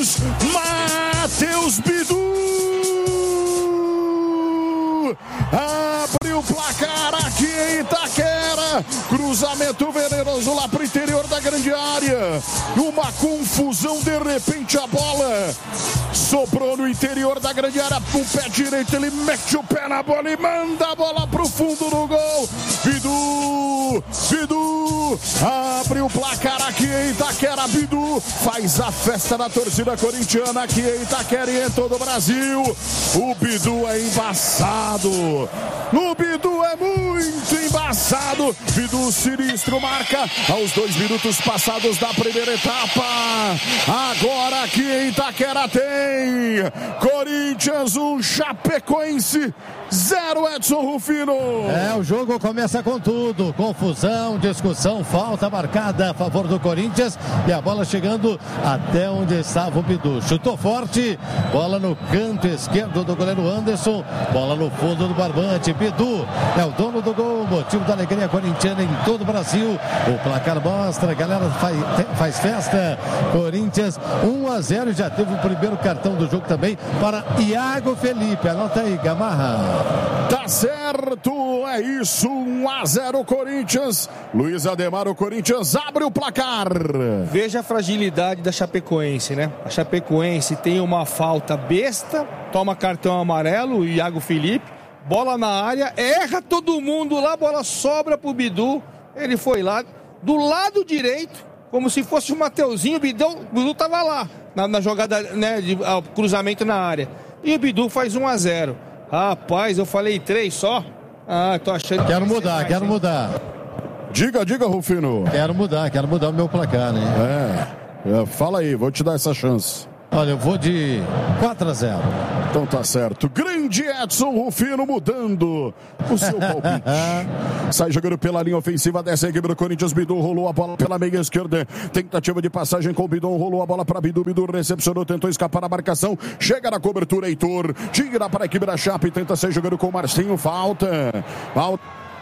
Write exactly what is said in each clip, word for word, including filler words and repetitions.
Corinthians, Matheus Bidu. Abriu o placar aqui em Itaquera. Cruzamento venenoso lá pro interior da grande área. Uma confusão, de repente a bola sobrou no interior da grande área. Com o pé direito ele mete o pé na bola e manda a bola pro fundo do gol. Bidu, Bidu, abre o placar aqui em Itaquera. Bidu faz a festa da torcida corintiana aqui em Itaquera e em todo o Brasil. O Bidu é embaçado. O Bidu é muito embaçado. Bidu sinistro marca aos dois minutos passados da primeira etapa. Agora aqui em Itaquera tem Corinthians um, Chapecoense zero, Edson Rufino. É, o jogo começa com tudo. Confusão, discussão, falta marcada a favor do Corinthians. E a bola chegando até onde estava o Bidu. Chutou forte, bola no canto esquerdo do goleiro Anderson. Bola no fundo do barbante. Bidu é o dono do gol, motivo da alegria corintiana em todo o Brasil. O placar mostra, a galera faz, faz festa. Corinthians um a zero, já teve o primeiro cartão do jogo também para Iago Felipe. Anota aí, Gamarra. Tá certo, é isso, um a zero Corinthians. Luiz Ademar, o Corinthians abre o placar. Veja a fragilidade da Chapecoense, né? A Chapecoense tem uma falta besta, toma cartão amarelo, o Iago Felipe, bola na área, erra todo mundo lá, bola sobra pro Bidu, ele foi lá, do lado direito, como se fosse o Mateuzinho, o Bidu, o Bidu tava lá, na, na jogada, né, de ah, cruzamento na área, e o Bidu faz um a zero. Rapaz, eu falei três só? Ah, tô achando... Quero mudar, mais, quero hein? mudar. Diga, diga, Rufino. Quero mudar, quero mudar o meu placar, né? É, é, fala aí, vou te dar essa chance. Olha, eu vou de quatro a zero. Então tá certo. Grande Edson Rufino mudando o seu palpite. Sai jogando pela linha ofensiva dessa equipe do Corinthians. Bidu rolou a bola pela meia esquerda. Tentativa de passagem com o Bidu. Rolou a bola para Bidu. Bidu recepcionou, tentou escapar da marcação. Chega na cobertura, Heitor. Tira para a equipe da Chape. Tenta sair jogando com o Marcinho. Falta. Falta.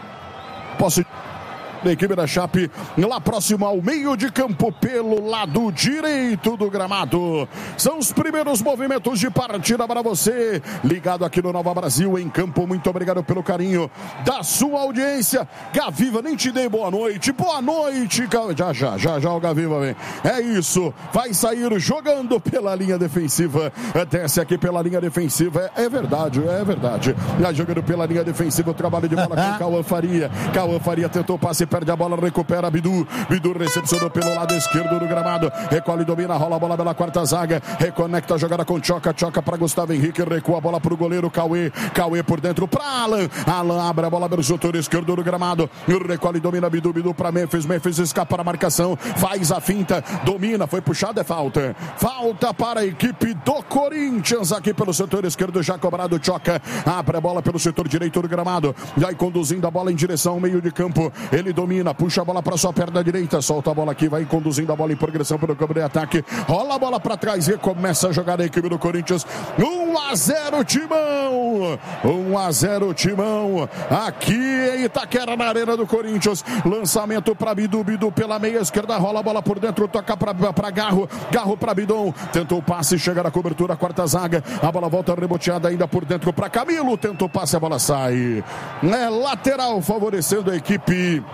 Posso... da equipe da Chape, lá próximo ao meio de campo, pelo lado direito do gramado. São os primeiros movimentos de partida para você, ligado aqui no Nova Brasil, em campo. Muito obrigado pelo carinho da sua audiência. Gaviva, nem te dei boa noite. Boa noite, já, já, já, já o Gaviva vem. É isso, vai sair jogando pela linha defensiva, desce aqui pela linha defensiva, é, é verdade, é verdade. Já jogando pela linha defensiva, o trabalho de bola com Cauã Faria. Cauã Faria tentou passe, perde a bola, recupera Bidu. Bidu recepcionou pelo lado esquerdo do gramado. Recolhe, domina, rola a bola pela quarta zaga. Reconecta a jogada com Choca. Choca para Gustavo Henrique. Recua a bola para o goleiro Cauê. Cauê por dentro para Alan. Alan abre a bola pelo setor esquerdo do gramado. Recolhe, domina Bidu. Bidu para Memphis. Memphis escapa a marcação. Faz a finta. Domina. Foi puxado. É falta. Falta para a equipe do Corinthians aqui pelo setor esquerdo. Já cobrado. Choca. Abre a bola pelo setor direito do gramado. Vai conduzindo a bola em direção ao meio de campo. Ele domina, puxa a bola para sua perna direita, solta a bola aqui, vai conduzindo a bola em progressão pelo campo de ataque, rola a bola para trás e começa a jogar a equipe do Corinthians. um a zero Timão, um a zero Timão, aqui em Itaquera, na arena do Corinthians. Lançamento para Bidu, Bidu pela meia esquerda, rola a bola por dentro, toca para Garro, Garro para Bidon, tentou o passe, chega na cobertura, quarta zaga, a bola volta reboteada ainda por dentro para Camilo, tentou o passe, a bola sai, é lateral favorecendo a equipe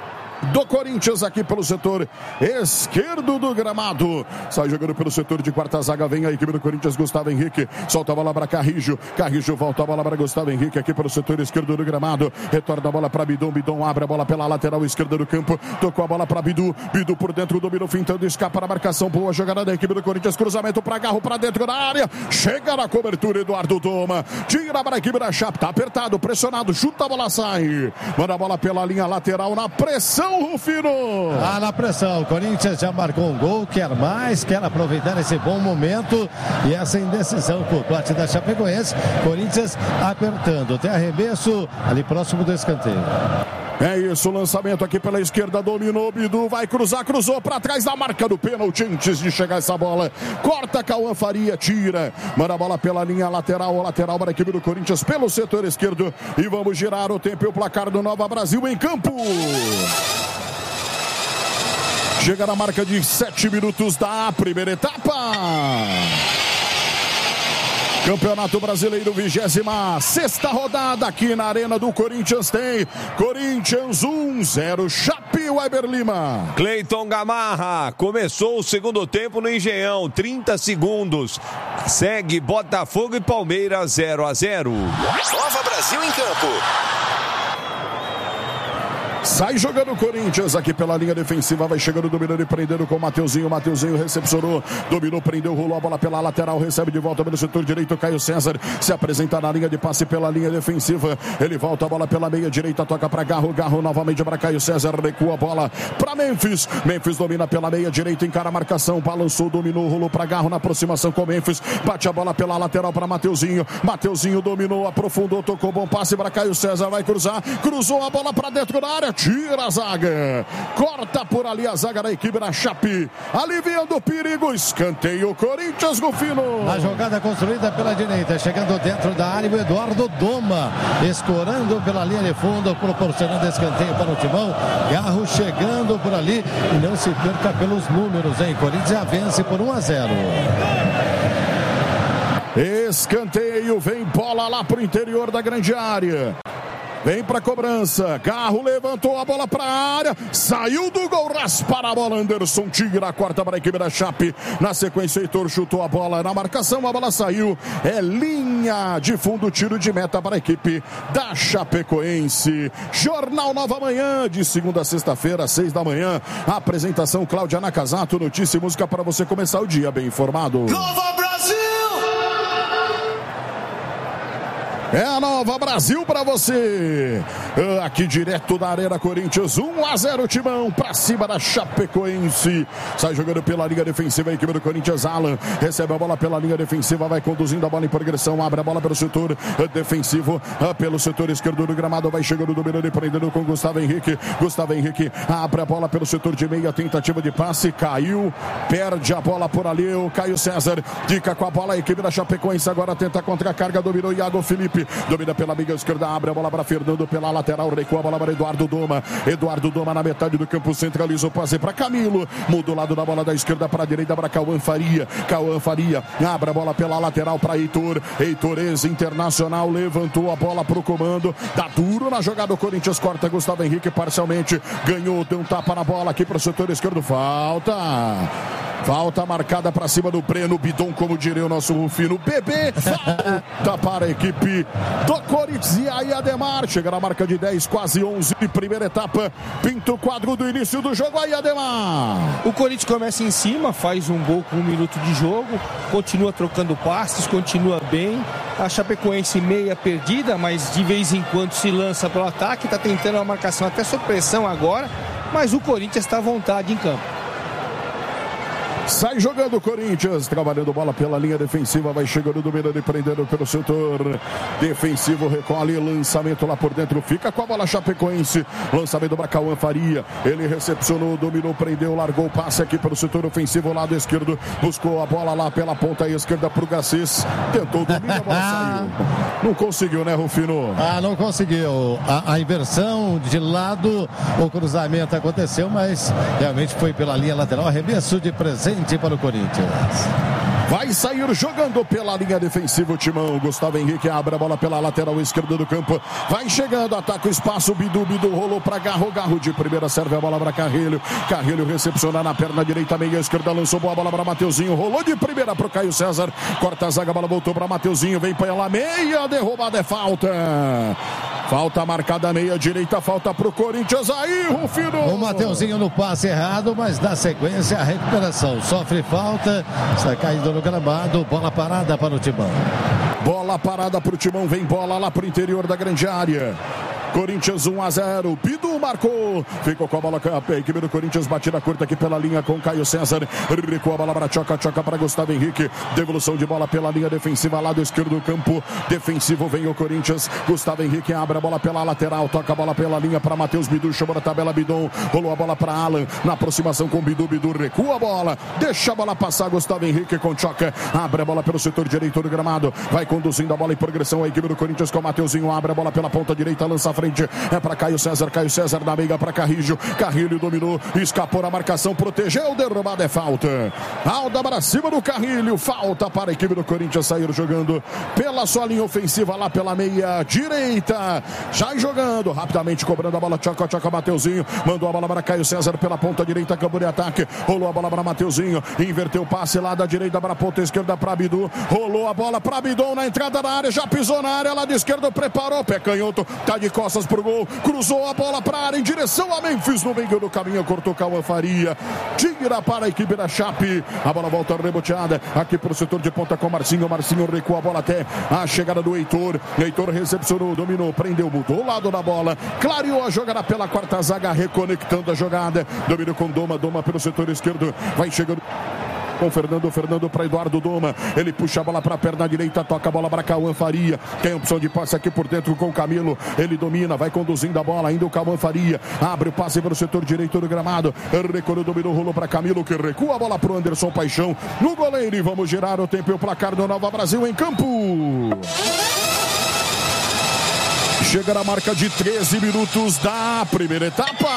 do Corinthians aqui pelo setor esquerdo do gramado. Sai jogando pelo setor de quarta zaga, vem a equipe do Corinthians, Gustavo Henrique, solta a bola para Carrijo, Carrijo volta a bola para Gustavo Henrique aqui pelo setor esquerdo do gramado, retorna a bola para Bidon, Bidon abre a bola pela lateral esquerda do campo, tocou a bola para Bidu, Bidu por dentro, dominou, fintando, escapa na marcação, boa jogada da equipe do Corinthians, cruzamento para Garro, para dentro da área, chega na cobertura, Eduardo toma, tira para a equipe da Chape, tá apertado, pressionado, chuta a bola, sai, manda a bola pela linha lateral, na pressão, Rufino. Ah, na pressão, o Corinthians já marcou um gol, quer mais, quer aproveitar esse bom momento e essa indecisão por parte da Chapecoense. Corinthians apertando, tem arremesso ali próximo do escanteio. É isso, lançamento aqui pela esquerda, dominou, Bidu, vai cruzar, cruzou para trás da marca do pênalti antes de chegar essa bola, corta Cauã Faria, tira, manda a bola pela linha lateral, lateral para a equipe do Corinthians pelo setor esquerdo e vamos girar o tempo e o placar do Nova Brasil em campo. Chega na marca de sete minutos da primeira etapa. Campeonato Brasileiro, vigésima sexta rodada aqui na Arena do Corinthians tem Corinthians um zero, Chape, Weber Lima. Cleiton Gamarra, começou o segundo tempo no Engenhão, trinta segundos. Segue Botafogo e Palmeiras zero a zero. Nova Brasil em campo. Sai jogando o Corinthians aqui pela linha defensiva, vai chegando, dominando e prendendo com o Mateuzinho. Mateuzinho recepcionou, dominou, prendeu, rolou a bola pela lateral, recebe de volta pelo setor direito. Caio César se apresenta na linha de passe pela linha defensiva. Ele volta a bola pela meia direita, toca para Garro, Garro novamente para Caio César, recua a bola para Memphis. Memphis domina pela meia direita, encara a marcação, balançou, dominou, rolou para Garro na aproximação com Memphis. Bate a bola pela lateral para Mateuzinho. Mateuzinho dominou, aprofundou, tocou, bom passe para Caio César, vai cruzar, cruzou a bola para dentro da área. Tira a zaga, corta por ali a zaga da equipe da Chape, aliviando o perigo, escanteio Corinthians, Rufino. A jogada construída pela direita, chegando dentro da área, o Eduardo Doma, escorando pela linha de fundo, proporcionando escanteio para o Timão. Garro chegando por ali, e não se perca pelos números, hein? Corinthians já vence por um a zero. Escanteio, vem bola lá pro interior da grande área. Vem pra cobrança, Garro levantou a bola pra área, saiu do gol, raspar a bola, Anderson tira a quarta para a equipe da Chape. Na sequência, Heitor chutou a bola na marcação, a bola saiu, é linha de fundo, tiro de meta para a equipe da Chapecoense. Jornal Nova Manhã, de segunda a sexta-feira, às seis da manhã. A apresentação Cláudia Nakazato, notícia e música para você começar o dia bem informado. Nova Brasil! É a Nova Brasil pra você. Aqui direto da Arena Corinthians, um a zero, Timão, pra cima da Chapecoense. Sai jogando pela linha defensiva, a equipe do Corinthians. Alan recebe a bola pela linha defensiva, vai conduzindo a bola em progressão, abre a bola pelo setor defensivo, pelo setor esquerdo do gramado, vai chegando, dominando e prendendo com Gustavo Henrique. Gustavo Henrique abre a bola pelo setor de meia, tentativa de passe, caiu, perde a bola por ali, o Caio César fica com a bola, a equipe da Chapecoense agora tenta contra a carga, dominou Iago Felipe. Domina pela meia esquerda, abre a bola para Fernando pela lateral, recua a bola para Eduardo Doma. Eduardo Doma na metade do campo, centraliza o passe para Camilo. Muda o lado da bola da esquerda para a direita para Cauã Faria. Cauã Faria abre a bola pela lateral para Heitor. Heitor, ex-internacional, levantou a bola para o comando. Dá duro na jogada, o Corinthians corta Gustavo Henrique parcialmente. Ganhou, deu um tapa na bola aqui para o setor esquerdo. Falta. Falta marcada para cima do Breno Bidon, como diria o nosso Rufino. Bebê, falta para a equipe do Corinthians. E aí Ademar chega na marca de dez, quase onze, primeira etapa. Pinta o quadro do início do jogo. Aí Ademar. O Corinthians começa em cima, faz um gol com um minuto de jogo, continua trocando passes, continua bem. A Chapecoense meia perdida, mas de vez em quando se lança para o ataque, está tentando uma marcação até sob pressão agora, mas o Corinthians está à vontade em campo. Sai jogando o Corinthians, trabalhando bola pela linha defensiva, vai chegando, dominando e prendendo pelo setor defensivo, recolhe, lançamento lá por dentro, fica com a bola Chapecoense, lançamento para Cauã Faria, ele recepcionou, dominou, prendeu, largou o passe aqui pelo setor ofensivo, lado esquerdo, buscou a bola lá pela ponta esquerda pro Garcês, tentou dominar, a bola saiu, não conseguiu, né, Rufino? Ah, não conseguiu, a, a inversão de lado, o cruzamento aconteceu, mas realmente foi pela linha lateral, arremesso de presente para o Corinthians. Vai sair jogando pela linha defensiva o Timão. Gustavo Henrique abre a bola pela lateral esquerda do campo. Vai chegando, ataca o espaço. Bidu, Bidu rolou para Garro. Garro de primeira serve a bola para Carrilho. Carrilho recepciona na perna direita, meia esquerda. Lançou boa bola para Mateuzinho. Rolou de primeira para o Caio César. Corta a zaga, a bola voltou para Mateuzinho. Vem para ela, meia. Derrubada é falta. Falta marcada meia direita, falta pro Corinthians aí, Rufino. O Mateuzinho no passe errado, mas na sequência a recuperação. Sofre falta, está caindo no gramado, bola parada para o Timão. Bola parada pro Timão, vem bola lá pro interior da grande área. Corinthians um a zero, Bidu marcou, ficou com a bola, a equipe do Corinthians, batida curta aqui pela linha com Caio César, recuou a bola para Choca, Choca para Gustavo Henrique, devolução de bola pela linha defensiva, lado esquerdo do campo, defensivo vem o Corinthians, Gustavo Henrique abre a bola pela lateral, toca a bola pela linha para Matheus Bidu, chamou na tabela Bidon, rolou a bola para Alan, na aproximação com Bidu, Bidu recua a bola, deixa a bola passar, Gustavo Henrique com Choca, abre a bola pelo setor direito do gramado, vai conduzindo a bola em progressão, a equipe do Corinthians com o Mateuzinho, abre a bola pela ponta direita, lança a frente frente, é para Caio César, Caio César na meia para Carrilho, Carrilho dominou, escapou na marcação, protegeu, derrubada é falta. Alda para cima do Carrilho, falta para a equipe do Corinthians sair jogando pela sua linha ofensiva lá pela meia direita, já jogando rapidamente, cobrando a bola, tchoca, tchoca, Mateuzinho, mandou a bola para Caio César pela ponta direita, campo de ataque, rolou a bola para Mateuzinho, inverteu o passe lá da direita para a ponta esquerda para Bidu, rolou a bola para Bidon na entrada da área, já pisou na área, lá de esquerda preparou, pé canhoto, tá de costas pro gol, cruzou a bola para a área em direção a Memphis, no meio do caminho, cortou Cauã Faria, tira para a equipe da Chape, a bola volta reboteada, aqui pro setor de ponta com Marcinho, Marcinho recua a bola até a chegada do Heitor, Heitor recepcionou, dominou, prendeu, mudou o lado da bola, clareou a jogada pela quarta zaga, reconectando a jogada, dominou com Doma, Doma pelo setor esquerdo, vai chegando com Fernando, Fernando para Eduardo Doma, ele puxa a bola para a perna direita, toca a bola para Cauã Faria, tem opção de passe aqui por dentro com o Camilo, ele domina, vai conduzindo a bola, ainda o Cauã Faria, abre o passe para o setor direito do gramado, recolheu, dominou, rolou para Camilo, que recua a bola para o Anderson Paixão, no goleiro, e vamos girar o tempo e o placar do Nova Brasil em campo. Chega na marca de treze minutos da primeira etapa.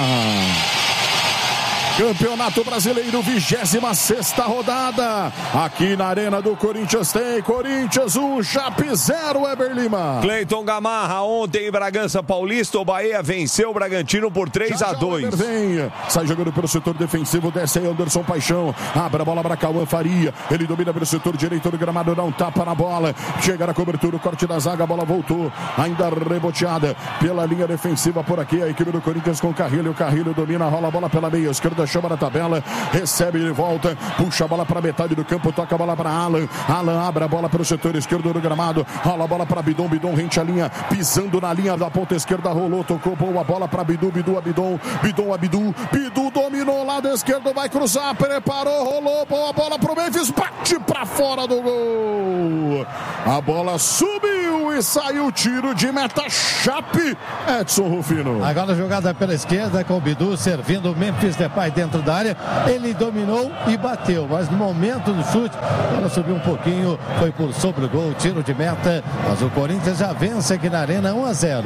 Campeonato Brasileiro, vigésima sexta rodada. Aqui na Arena do Corinthians tem Corinthians um, Chape zero, Eber Lima. Cleiton Gamarra, ontem em Bragança Paulista, o Bahia venceu o Bragantino por três a dois. Vem, sai jogando pelo setor defensivo, desce aí Anderson Paixão, abre a bola para Cauã Faria, ele domina pelo setor direito do gramado, dá um tapa na bola, chega na cobertura, o corte da zaga, a bola voltou, ainda reboteada pela linha defensiva por aqui, a equipe do Corinthians com Carrilho, o Carrilho domina, rola a bola pela meia esquerda, chama na tabela, recebe de volta, puxa a bola para metade do campo, toca a bola para Alan, Alan abre a bola para o setor esquerdo do gramado, rola a bola para Bidon, Bidon rente a linha, pisando na linha da ponta esquerda, rolou, tocou boa bola para Bidu, Bidu a Bidon, Bidon a Bidu, Bidu dominou lado esquerdo, vai cruzar, preparou, rolou, boa bola pro Memphis, bate para fora do gol, a bola subiu e saiu o tiro de meta, Chape, Edson Rufino. Agora a jogada pela esquerda com o Bidu servindo o Memphis Depay dentro da área, ele dominou e bateu, mas no momento do chute ela subiu um pouquinho, foi por sobre o gol, tiro de meta, mas o Corinthians já vence aqui na Arena um a zero.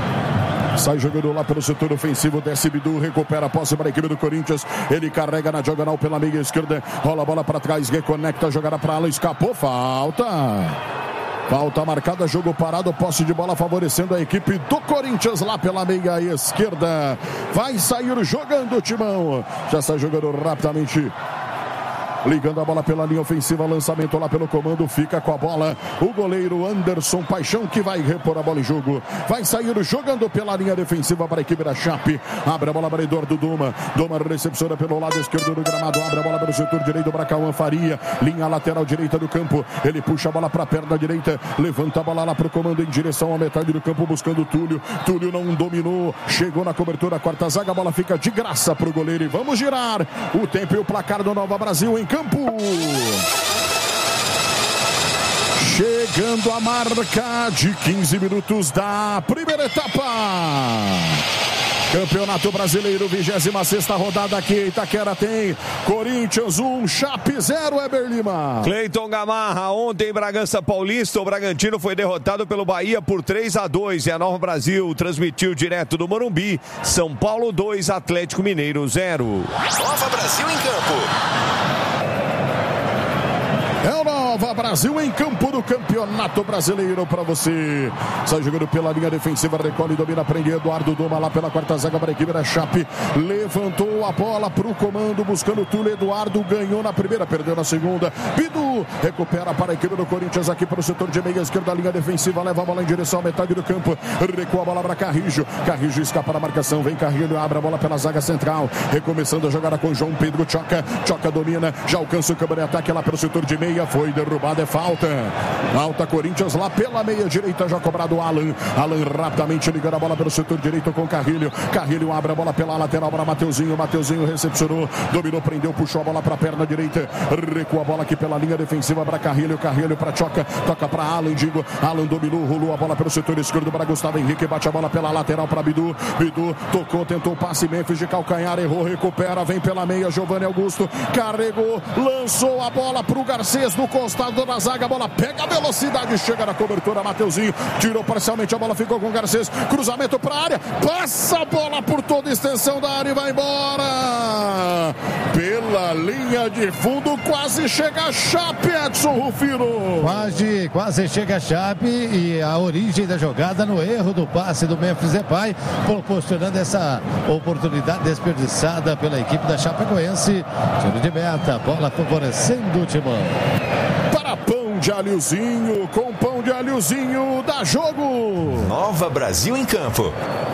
Sai jogando lá pelo setor ofensivo, desce Bidu, recupera a posse para a equipe do Corinthians, ele carrega na diagonal pela meia esquerda, rola a bola para trás, reconecta a jogada para Alan, escapou, falta. Falta marcada, jogo parado, posse de bola favorecendo a equipe do Corinthians lá pela meia esquerda. Vai sair jogando o Timão. Já sai jogando rapidamente. Ligando a bola pela linha ofensiva, lançamento lá pelo comando, fica com a bola o goleiro Anderson Paixão, que vai repor a bola em jogo, vai sair jogando pela linha defensiva para a equipe da Chape, abre a bola para Eduardo Doma, Doma recepciona pelo lado esquerdo do gramado, abre a bola pelo setor direito para Cauã Faria, linha lateral direita do campo, ele puxa a bola para a perna direita, levanta a bola lá para o comando em direção à metade do campo, buscando o Túlio, Túlio não dominou, chegou na cobertura, a quarta zaga, a bola fica de graça para o goleiro e vamos girar o tempo e o placar do Nova Brasil em campo. Chegando a marca de quinze minutos da primeira etapa. Campeonato Brasileiro, vigésima sexta rodada aqui em Itaquera tem Corinthians um, Chape zero, Eber Lima. Cleiton Gamarra, ontem em Bragança Paulista, o Bragantino foi derrotado pelo Bahia por três a dois e a Nova Brasil transmitiu direto do Morumbi, São Paulo dois, Atlético Mineiro zero. Nova Brasil em campo. É o Nova Brasil em campo do Campeonato Brasileiro para você. Sai jogando pela linha defensiva, recolhe, domina, prende Eduardo Doma lá pela quarta zaga para a equipe da Chape. Levantou a bola para o comando, buscando o Túlio. Eduardo ganhou na primeira, perdeu na segunda. Bidu recupera para a equipe do Corinthians aqui para o setor de meia esquerda, linha defensiva, leva a bola em direção à metade do campo. Recua a bola para Carrijo. Carrijo escapa da marcação, vem Carrilho, abre a bola pela zaga central. Recomeçando a jogada com João Pedro Tchoca. Tchoca domina, já alcança o câmara de ataque lá pelo setor de meia. Foi derrubada, é falta. Falta Corinthians lá pela meia direita, já cobrado Alan. Alan rapidamente ligando a bola pelo setor direito com Carrilho. Carrilho abre a bola pela lateral para Mateuzinho. Mateuzinho recepcionou, dominou, prendeu, puxou a bola para a perna direita. Recua a bola aqui pela linha defensiva para Carrilho. Carrilho para Tchoca, toca para Alan, digo. Alan dominou, rolou a bola pelo setor esquerdo para Gustavo Henrique. Bate a bola pela lateral para Bidu. Bidu tocou, tentou o passe, Memphis de calcanhar, errou, recupera, vem pela meia, Giovanni Augusto. Carregou, lançou a bola para o Garcês no costado da zaga, a bola pega a velocidade, chega na cobertura, Mateuzinho tirou parcialmente, a bola ficou com o Garcês, cruzamento para a área, passa a bola por toda a extensão da área e vai embora pela linha de fundo, quase chega a Chape, Edson Rufino. Quase, quase chega a Chape, e a origem da jogada no erro do passe do Memphis Depay, proporcionando essa oportunidade desperdiçada pela equipe da Chapecoense. Tiro de meta, bola favorecendo o Timão. Para pão de alhozinho, com pão de alhozinho, dá jogo. Nova Brasil em campo.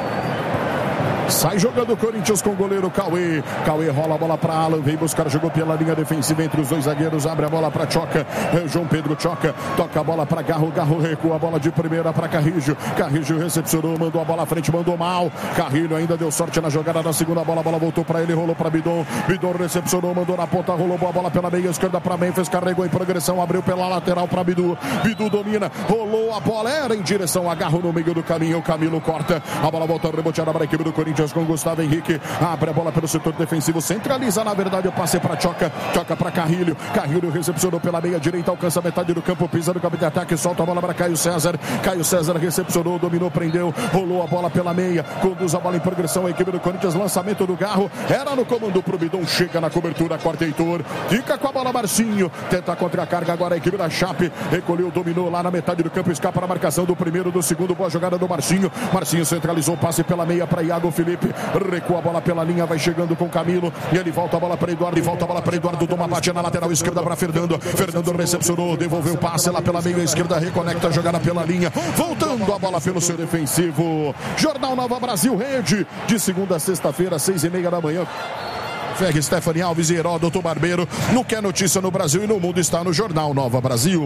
Sai jogando o Corinthians com o goleiro Cauê. Cauê rola a bola para Alan, vem buscar, jogou pela linha defensiva entre os dois zagueiros, abre a bola para Choca. É, João Pedro Choca, toca a bola para Garro, Garro recua a bola de primeira para Carrijo. Carrijo recepcionou, mandou a bola à frente, mandou mal. Carrilho ainda deu sorte na jogada da segunda bola, a bola voltou para ele, rolou para Bidon. Bidon recepcionou, mandou na ponta, rolou a bola pela meia esquerda para Memphis, carregou em progressão, abriu pela lateral para Bidu. Bidu domina, rolou a bola, era em direção a Garro no meio do caminho. O Camilo corta, a bola volta reboteada para a equipe do Corinthians com Gustavo Henrique, abre a bola pelo setor defensivo, centraliza, na verdade o passe para Choca, Choca para Carrilho, Carrilho recepcionou pela meia direita, alcança a metade do campo, pisa no campo de ataque, solta a bola para Caio César, Caio César recepcionou, dominou, prendeu, rolou a bola pela meia, conduz a bola em progressão, a equipe do Corinthians, lançamento do Garro, era no comando pro Bidon, chega na cobertura, corta Heitor, fica com a bola Marcinho, tenta contra a carga agora a equipe da Chape, recolheu, dominou lá na metade do campo, escapa na marcação do primeiro, do segundo, boa jogada do Marcinho, Marcinho centralizou, passe pela meia para Iago Felipe, recua a bola pela linha, vai chegando com Camilo, e ele volta a bola para Eduardo, e volta a bola para Eduardo, toma bate na lateral esquerda para Fernando, Fernando recepcionou, devolveu o passe lá pela meia esquerda, reconecta a jogada pela linha, voltando a bola pelo seu defensivo. Jornal Nova Brasil Rede, de segunda a sexta-feira, seis e meia da manhã. Ferre, Stephanie Alves e Heródoto Barbeiro, no que é notícia no Brasil e no mundo está no Jornal Nova Brasil.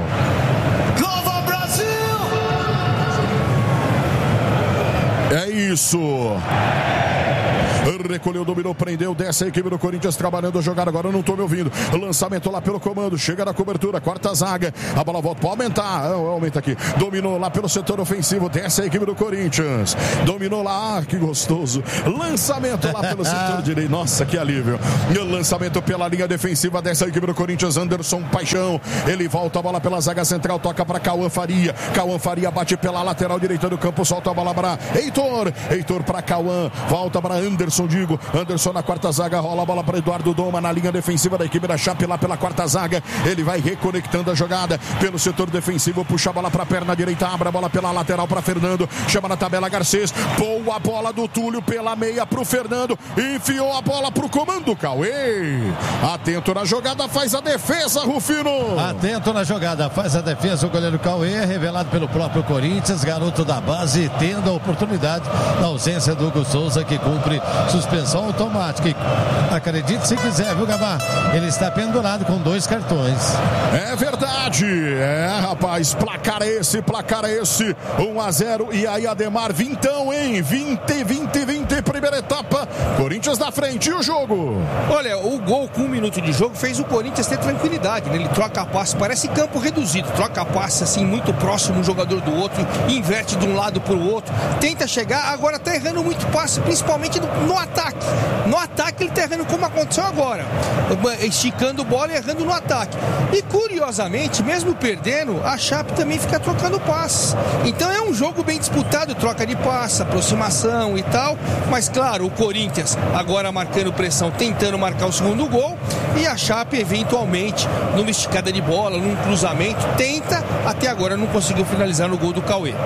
Nova Brasil! É isso. Recolheu, dominou, prendeu, desce a equipe do Corinthians trabalhando a jogada, agora eu não estou me ouvindo, lançamento lá pelo comando, chega na cobertura, quarta zaga, a bola volta, pode aumentar, aumenta aqui, dominou lá pelo setor ofensivo, desce a equipe do Corinthians, dominou lá, ah, que gostoso, lançamento lá pelo setor direito, nossa, que alívio, lançamento pela linha defensiva, desce a equipe do Corinthians, Anderson Paixão, ele volta a bola pela zaga central, toca para Cauã Faria, Cauã Faria bate pela lateral direita do campo, solta a bola para Heitor, Heitor para Cauã, volta para Anderson, digo, Anderson na quarta zaga, rola a bola para Eduardo Doma na linha defensiva da equipe da Chape lá pela quarta zaga, ele vai reconectando a jogada pelo setor defensivo, puxa a bola para a perna direita, abre a bola pela lateral para Fernando, chama na tabela Garcês, boa bola do Túlio pela meia pro Fernando, enfiou a bola pro comando Cauê, atento na jogada, faz a defesa, Rufino. Atento na jogada, faz a defesa o goleiro Cauê, revelado pelo próprio Corinthians, garoto da base, tendo a oportunidade na ausência do Hugo Souza, que cumpre suspensão automática. E acredite se quiser, viu, Gabá? Ele está pendurado com dois cartões. É verdade. É, rapaz, placar esse, placar esse. um a zero. E aí, Ademar, vintão, hein? vinte, vinte, vinte, primeira etapa. Corinthians na frente. E o jogo? Olha, o gol com um minuto de jogo fez o Corinthians ter tranquilidade, né? Ele troca passe, parece campo reduzido. Troca passe, assim, muito próximo um jogador do outro, inverte de um lado para o outro, tenta chegar, agora tá errando muito passe, principalmente no, no ataque. No ataque ele tá errando como aconteceu agora, esticando bola e errando no ataque. E curiosamente, mesmo perdendo, a Chape também fica trocando passes. Então é um jogo bem disputado, troca de passe, aproximação e tal, mas claro, o Corinthians agora marcando pressão, tentando marcar o segundo gol, e a Chape eventualmente numa esticada de bola, num cruzamento, tenta, até agora não conseguiu finalizar no gol do Cauê.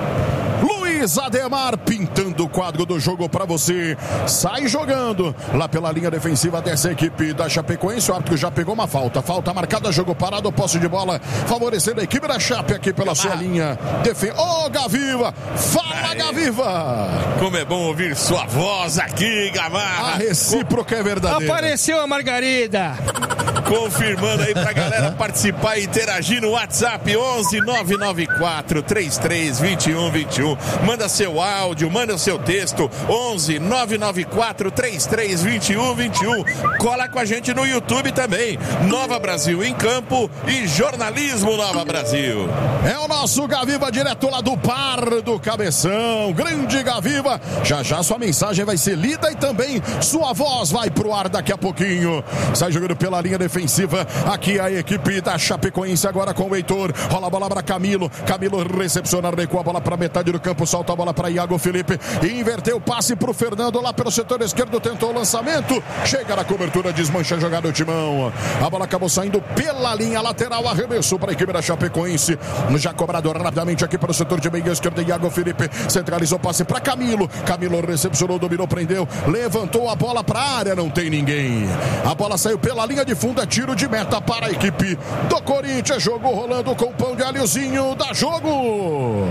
Luiz Ademar pintando o quadro do jogo para você. Sai jogando lá pela linha defensiva dessa equipe da Chapecoense. O árbitro já pegou uma falta. Falta marcada, jogo parado, posse de bola favorecendo a equipe da Chape aqui pela sua linha defesa. Ô, oh, Gaviva! Fala, Gaviva! Como é bom ouvir sua voz aqui, Gamarra. A recíproca é verdadeira. Apareceu a Margarida. Confirmando aí pra galera participar e interagir no WhatsApp onze nove nove quatro três três dois um dois um. Manda seu áudio, manda o seu texto onze nove nove quatro três três dois um dois um. Cola com a gente no YouTube também. Nova Brasil em Campo e Jornalismo Nova Brasil. É o nosso Gaviva direto lá do Par do Cabeção. Grande Gaviva. Já já sua mensagem vai ser lida e também sua voz vai pro ar daqui a pouquinho. Sai jogando pela linha defensiva. defensiva. Aqui a equipe da Chapecoense agora com o Heitor. Rola a bola para Camilo. Camilo recepciona, recua a bola para metade do campo, solta a bola para Iago Felipe. Inverteu o passe para o Fernando lá pelo setor esquerdo, tentou o lançamento. Chega na cobertura, desmancha a jogada do Timão. A bola acabou saindo pela linha lateral, arremesso para a equipe da Chapecoense. Já cobrado rapidamente aqui para o setor de meio esquerdo, Iago Felipe centralizou o passe para Camilo. Camilo recepcionou, dominou, prendeu, levantou a bola para a área, não tem ninguém. A bola saiu pela linha de fundo, é tiro de meta para a equipe do Corinthians. Jogo rolando com o pão de alhozinho, dá jogo.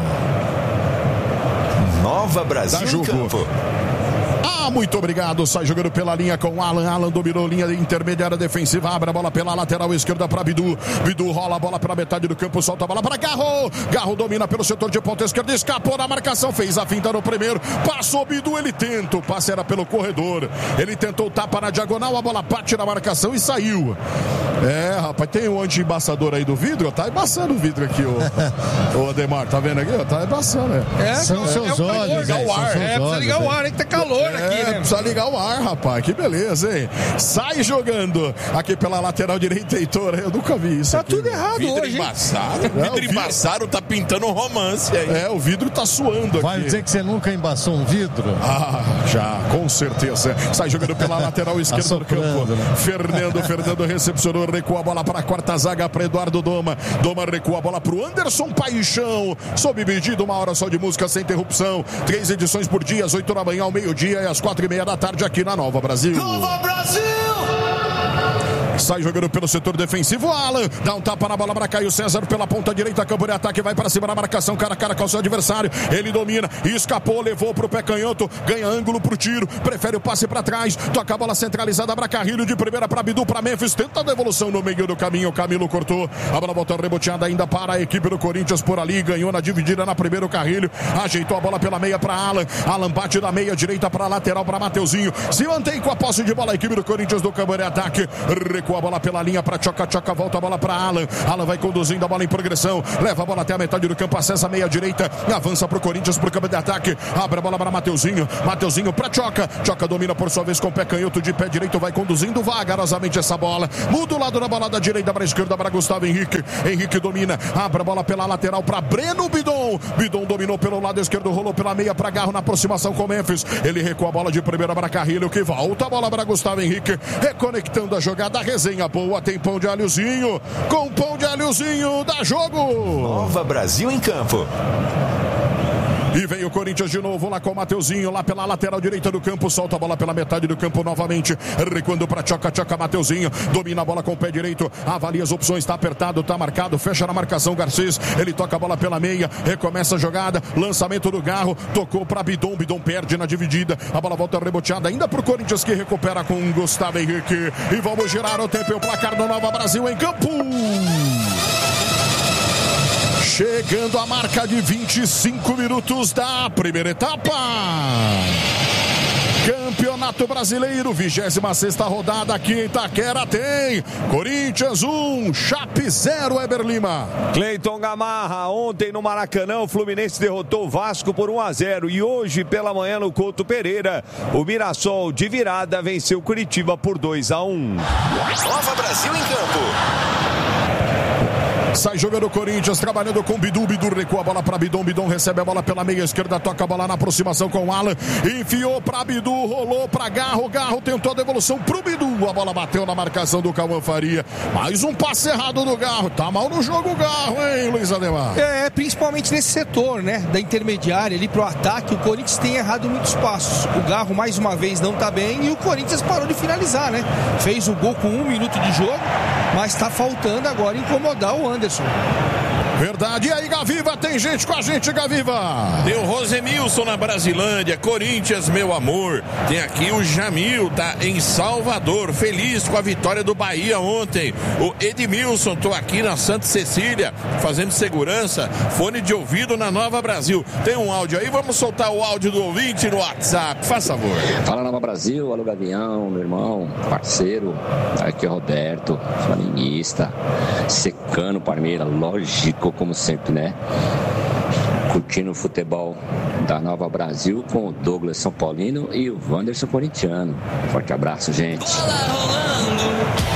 Nova Brasil dá jogo. Campo. Ah, muito obrigado. Sai jogando pela linha com Alan. Alan dominou linha intermediária defensiva. Abre a bola pela lateral esquerda para Bidu. Bidu rola a bola para metade do campo. Solta a bola para Garro. Garro domina pelo setor de ponta esquerda. Escapou da marcação. Fez a finta no primeiro. Passou Bidu. Ele tenta. O passe era pelo corredor. Ele tentou o tapa na diagonal. A bola bate na marcação e saiu. É, rapaz, tem um anti-embaçador aí do vidro. Tá embaçando o vidro aqui, ô, ô Ademar. Tá vendo aqui? Tá embaçando, né? É, são é, seus é olhos. Ligar o ar. É, precisa ligar o ar, hein? Que tá calor é, aqui, né? Precisa ligar o ar, rapaz. Que beleza, hein? Sai jogando aqui pela lateral direita, Heitor. Eu nunca vi isso. Tá aqui, tudo errado vidro hoje. Embaçado. É, vidro o vidro embaçado tá pintando um romance aí. É, o vidro tá suando Vai aqui. dizer que você nunca embaçou um vidro? Ah, já, com certeza. Sai jogando pela lateral esquerda do campo. Né? Fernando, Fernando recepcionou, recua a bola para a quarta zaga para Eduardo Doma. Doma recua a bola para o Anderson Paixão. Sob pedido, uma hora só de música sem interrupção. Três edições por dia, às oito da manhã, ao meio-dia e às quatro e meia da tarde aqui na Nova Brasil. Nova Brasil! Sai jogando pelo setor defensivo, Alan, dá um tapa na bola para Caio César pela ponta direita, campo de ataque, vai para cima da marcação, cara a cara com o seu adversário, ele domina, escapou, levou pro pé canhoto, ganha ângulo pro tiro, prefere o passe para trás, toca a bola centralizada para Carrilho, de primeira para Bidu, para Memphis, tenta a devolução no meio do caminho, Camilo cortou, a bola volta reboteada ainda para a equipe do Corinthians por ali, ganhou na dividida na primeira o Carrilho, ajeitou a bola pela meia para Alan, Alan bate da meia direita para lateral para Mateuzinho, se mantém com a posse de bola a equipe do Corinthians do campo de ataque, recua a bola pela linha para Tchoca, Tchoca volta a bola para Alan, Alan vai conduzindo a bola em progressão, leva a bola até a metade do campo, acessa a meia direita, avança para o Corinthians pro campo de ataque, abre a bola para Mateuzinho, Mateuzinho para Tchoca, Tchoca domina por sua vez com o pé canhoto, de pé direito vai conduzindo vagarosamente essa bola, muda o lado da bola da direita para a esquerda para Gustavo Henrique, Henrique domina, abre a bola pela lateral para Breno Bidon, Bidon dominou pelo lado esquerdo, rolou pela meia para Garro na aproximação com Memphis, ele recua a bola de primeira para Carrilho, que volta a bola para Gustavo Henrique, reconectando a jogada, a resenha boa, tem pão de alhozinho, com pão de alhozinho, dá jogo! Nova Brasil em campo. E vem o Corinthians de novo lá com o Mateuzinho, lá pela lateral direita do campo, solta a bola pela metade do campo novamente, recuando para Tchoca, Tchoca, Mateuzinho, domina a bola com o pé direito, avalia as opções, está apertado, está marcado, fecha na marcação Garcês, ele toca a bola pela meia, recomeça a jogada, lançamento do Garro, tocou para Bidon, Bidon perde na dividida, a bola volta reboteada ainda para o Corinthians que recupera com Gustavo Henrique, e vamos girar o tempo e o placar do Nova Brasil em campo. Chegando a marca de vinte e cinco minutos da primeira etapa. Campeonato Brasileiro, vigésima sexta rodada aqui em Itaquera tem Corinthians um, Chape zero, Eber Lima. Cleiton Gamarra, ontem no Maracanã o Fluminense derrotou o Vasco por um a zero e hoje pela manhã no Couto Pereira o Mirassol de virada venceu Curitiba por dois a um. Nova Brasil em campo. Sai jogando o Corinthians, trabalhando com Bidu, Bidu recua a bola para Bidon, Bidon recebe a bola pela meia esquerda, toca a bola na aproximação com o Alan, enfiou para Bidu, rolou para Garro, Garro tentou a devolução pro Bidu, a bola bateu na marcação do Cauã Faria, mais um passe errado do Garro, tá mal no jogo o Garro, hein, Luiz Ademar? É, principalmente nesse setor, né, da intermediária ali pro ataque, o Corinthians tem errado muitos passos, o Garro mais uma vez não tá bem e o Corinthians parou de finalizar, né, fez o gol com um minuto de jogo, mas tá faltando agora incomodar o Anderson. Verdade, e aí Gaviva, tem gente com a gente, Gaviva. Tem o Rosemilson na Brasilândia, Corinthians, meu amor. Tem aqui o Jamil, tá em Salvador, feliz com a vitória do Bahia ontem. O Edmilson, tô aqui na Santa Cecília, fazendo segurança, fone de ouvido na Nova Brasil. Tem um áudio aí, vamos soltar o áudio do ouvinte no WhatsApp, faz favor. Fala Nova Brasil, alô Gavião, meu irmão, parceiro, aqui é o Roberto, flamenguista, secando o Palmeiras, lógico, como sempre, né? Curtindo o futebol da Nova Brasil com o Douglas São Paulino e o Wanderson corintiano. Forte abraço, gente.